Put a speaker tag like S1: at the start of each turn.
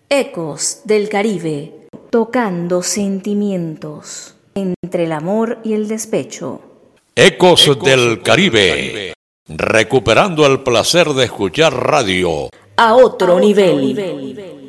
S1: Ecos del Caribe, tocando sentimientos entre el amor y el despecho.
S2: Ecos del Caribe, recuperando el placer de escuchar radio
S1: A otro nivel.